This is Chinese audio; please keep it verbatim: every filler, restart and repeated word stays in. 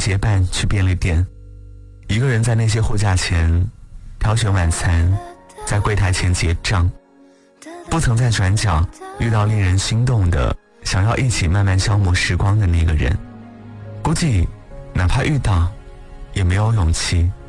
结伴去便利店，一个人在那些货架前挑选晚餐，在柜台前结账，不曾在转角遇到令人心动的想要一起慢慢消磨时光的那个人，估计哪怕遇到也没有勇气